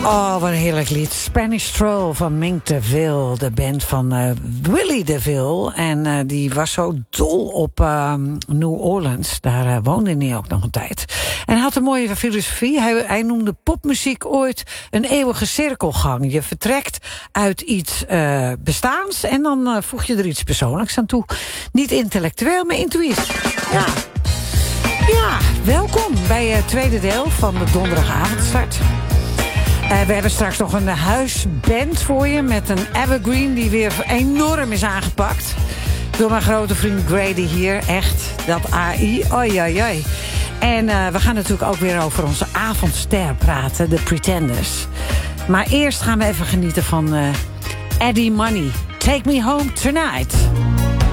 Oh, wat een heerlijk lied. Spanish Stroll van Mink DeVille. De band van Willie DeVille. En die was zo dol op New Orleans. Daar woonde hij ook nog een tijd. En hij had een mooie filosofie. Hij noemde popmuziek ooit een eeuwige cirkelgang. Je vertrekt uit iets bestaans en dan voeg je er iets persoonlijks aan toe. Niet intellectueel, maar intuïtief. Ja, welkom bij het tweede deel van de donderdagavondstart. We hebben straks nog een huisband voor je met een evergreen die weer enorm is aangepakt. Door mijn grote vriend Grady hier. Echt, dat AI. Oi, oi, oi. En we gaan natuurlijk ook weer over onze avondster praten, The Pretenders. Maar eerst gaan we even genieten van Eddie Money. Take Me Home Tonight.